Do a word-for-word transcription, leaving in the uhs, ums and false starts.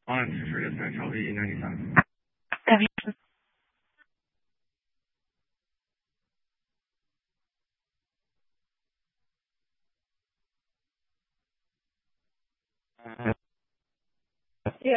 啊，其实也在稍微影响一下。 Yeah.